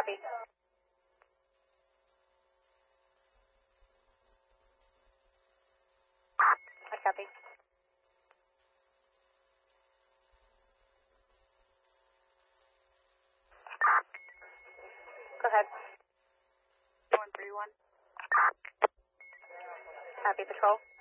Copy. I copy. Go ahead. 131. Copy, patrol.